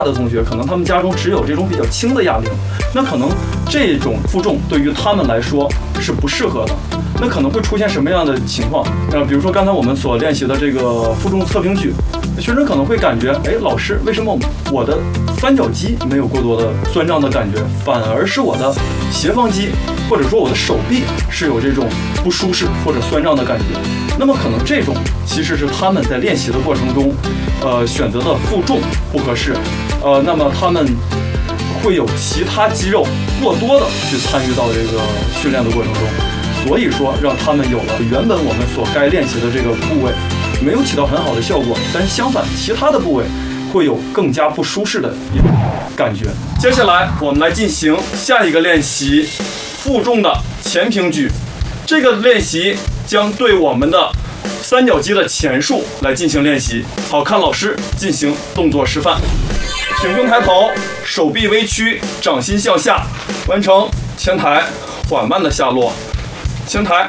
的同学，可能他们家中只有这种比较轻的哑铃，那可能这种负重对于他们来说是不适合的。那可能会出现什么样的情况？比如说刚才我们所练习的这个负重侧平举，学生可能会感觉，哎，老师，为什么我的三角肌没有过多的酸胀的感觉，反而是我的斜方肌或者说我的手臂是有这种不舒适或者酸胀的感觉？那么可能这种其实是他们在练习的过程中，选择的负重不合适，那么他们会有其他肌肉过多的去参与到这个训练的过程中。所以说，让他们有了原本我们所该练习的这个部位没有起到很好的效果，但是相反，其他的部位会有更加不舒适的一种感觉。接下来，我们来进行下一个练习，负重的前平举。这个练习将对我们的三角肌的前束来进行练习。好，看老师进行动作示范。挺胸抬头，手臂微屈，掌心向下，完成前抬，缓慢的下落。前抬，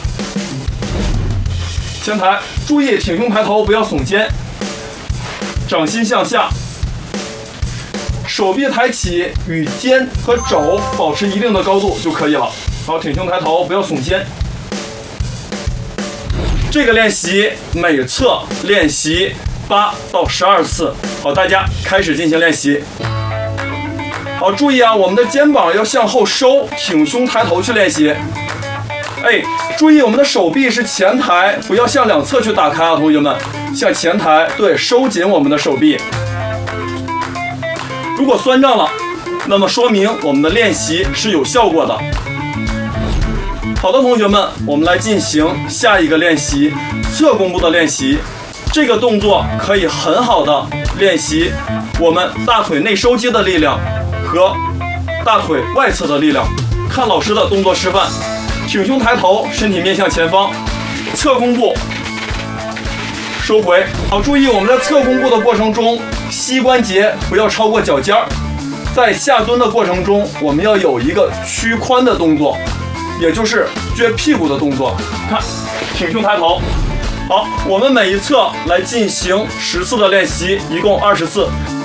前抬，注意挺胸抬头不要耸肩，掌心向下，手臂抬起，与肩和肘保持一定的高度就可以了。好，挺胸抬头不要耸肩。这个练习每侧练习8到12次。好，大家开始进行练习。好，注意啊，我们的肩膀要向后收，挺胸抬头去练习。哎，注意我们的手臂是前抬，不要向两侧去打开啊，同学们，向前抬，对，收紧我们的手臂。如果酸胀了，那么说明我们的练习是有效果的。好的，同学们，我们来进行下一个练习，侧弓步的练习。这个动作可以很好的练习我们大腿内收肌的力量和大腿外侧的力量。看老师的动作示范。挺胸抬头，身体面向前方，侧弓步，收回。好，注意我们在侧弓步的过程中，膝关节不要超过脚尖儿。在下蹲的过程中，我们要有一个屈髋的动作，也就是撅屁股的动作。看，挺胸抬头。好，我们每一侧来进行10次的练习，一共20次。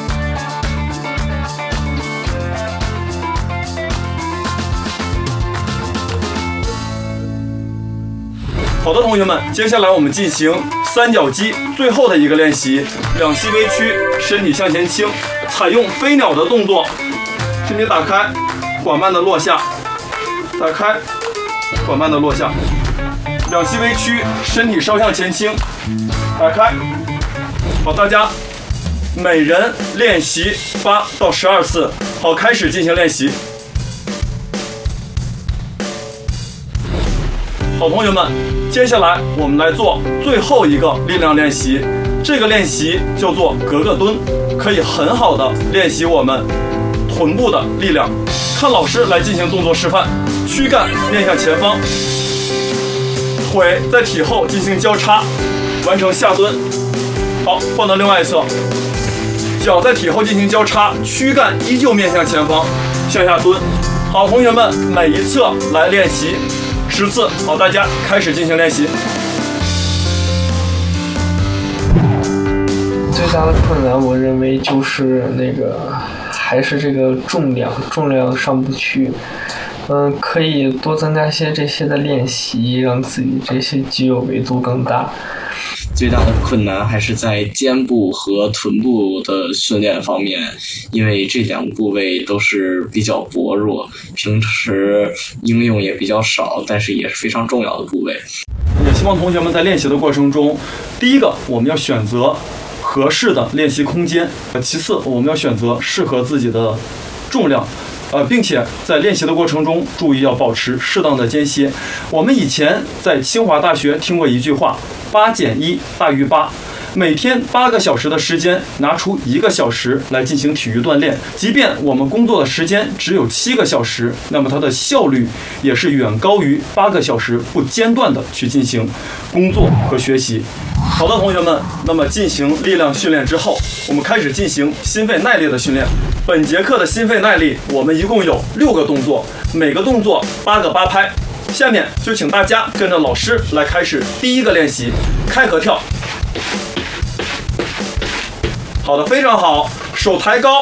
好的，同学们，接下来我们进行三角肌最后的一个练习，两膝微屈，身体向前倾，采用飞鸟的动作，身体打开，缓慢的落下，打开，缓慢的落下，两膝微屈，身体稍向前倾，打开。好，大家每人练习8到12次。好，开始进行练习。好，同学们，接下来我们来做最后一个力量练习。这个练习叫做格格蹲，可以很好的练习我们臀部的力量。看老师来进行动作示范，躯干面向前方，腿在体后进行交叉，完成下蹲。好，换到另外一侧，脚在体后进行交叉，躯干依旧面向前方，向下蹲。好，同学们，每一侧来练习10次。好，大家开始进行练习。 最大的困难，我认为就是还是这个重量上不去。可以多增加些这些的练习，让自己这些肌肉维度更大。 最大的困难还是在肩部和臀部的训练方面，因为这两个部位都是比较薄弱，平时应用也比较少，但是也是非常重要的部位。 也希望同学们在练习的过程中，第一个我们要选择合适的练习空间，其次我们要选择适合自己的重量。并且在练习的过程中，注意要保持适当的间歇。我们以前在清华大学听过一句话：8+1大于8。每天8个小时的时间，拿出1个小时来进行体育锻炼。即便我们工作的时间只有7个小时，那么它的效率也是远高于8个小时不间断的去进行工作和学习。好的，同学们，那么进行力量训练之后，我们开始进行心肺耐力的训练。本节课的心肺耐力，我们一共有6个动作，每个动作8个8拍。下面就请大家跟着老师来开始第一个练习，开合跳。好的，非常好，手抬高，